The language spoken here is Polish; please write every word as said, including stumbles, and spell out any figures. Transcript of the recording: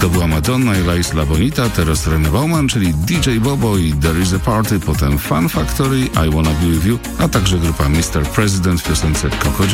To była Madonna i La Isla Bonita, teraz René Bauman, czyli D J Bobo i There is a Party, potem Fun Factory, I Wanna Be With You, a także grupa mister President w piosence Coco